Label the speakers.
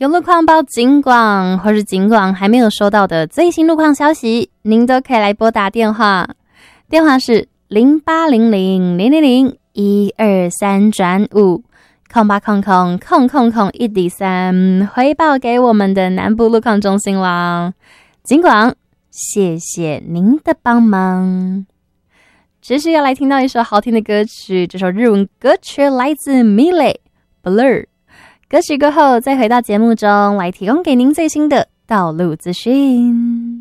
Speaker 1: 有路况报警广或是警广还没有收到的最新路况消息，您都可以来拨打电话，电话是0800-000-123-5 0800-1D3，回报给我们的南部路况中心啦。警广，谢谢您的帮忙。持续要来听到一首好听的歌曲，这首日文歌曲来自 Milet Blur。歌曲过后再回到节目中来提供给您最新的道路资讯。